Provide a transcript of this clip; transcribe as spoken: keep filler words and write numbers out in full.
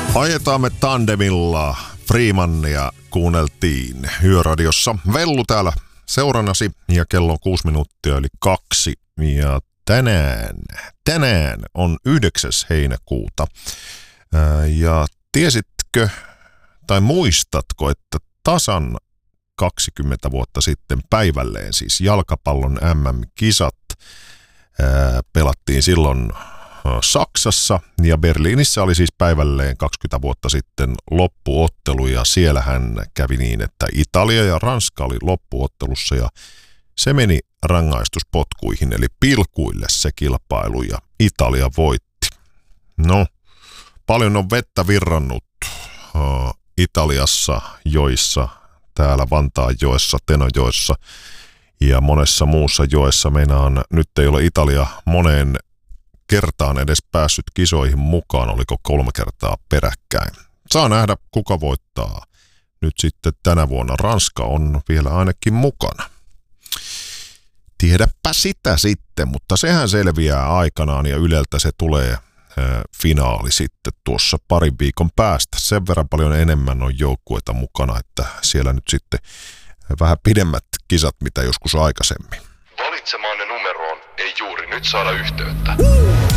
Ajetaan me tandemilla. Freemannia kuunneltiin Yöradiossa. Vellu täällä seurannasi ja kello on kuusi minuuttia yli kaksi. Ja tänään, tänään on yhdeksäs heinäkuuta. Ja tiesitkö tai muistatko, että tasan kaksikymmentä vuotta sitten päivälleen, siis jalkapallon äm äm-kisat ää, pelattiin silloin Saksassa, ja Berliinissä oli siis päivälleen kaksikymmentä vuotta sitten loppuottelu, ja siellähän kävi niin, että Italia ja Ranska oli loppuottelussa, ja se meni rangaistuspotkuihin, eli pilkuille se kilpailu, ja Italia voitti. No, paljon on vettä virrannut uh, Italiassa, joissa, täällä Vantaanjoessa, Tenojoessa ja monessa muussa joessa. Meinaan, nyt ei ole Italia moneen kertaan edes päässyt kisoihin mukaan, oliko kolme kertaa peräkkäin. Saa nähdä, kuka voittaa. Nyt sitten tänä vuonna Ranska on vielä ainakin mukana. Tiedäpä sitä sitten, mutta sehän selviää aikanaan, ja Yleltä se tulee ää, finaali sitten tuossa parin viikon päästä. Sen verran paljon enemmän on joukkueita mukana, että siellä nyt sitten vähän pidemmät kisat, mitä joskus aikaisemmin. Valitsemaanne numeroon ei juuri nyt saada yhteyttä.